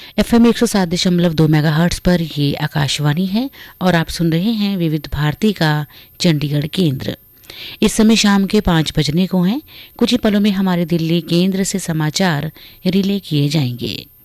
FM 107.2 megahertz पर ये आकाशवाणी है और आप सुन रहे हैं विविध भारती का चंडीगढ़ केंद्र। इस समय शाम के 5 बजने को हैं। कुछ ही पलों में हमारे दिल्ली केंद्र से समाचार रिले किए जाएंगे।